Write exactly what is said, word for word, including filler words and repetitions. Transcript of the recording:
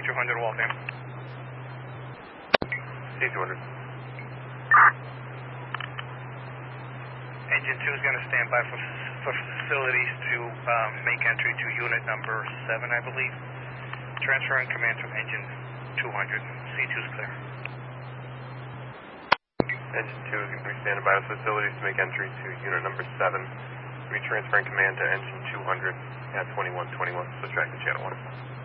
two hundred, Waltham. C two hundred. Engine two is going to stand by for, for facilities to um, make entry to unit number seven, I believe. Transferring command to engine two hundred. C two is clear. Engine two is going to be standing by for facilities to make entry to unit number seven. We'll be transferring command to engine two hundred at twenty-one twenty-one, so track to channel one.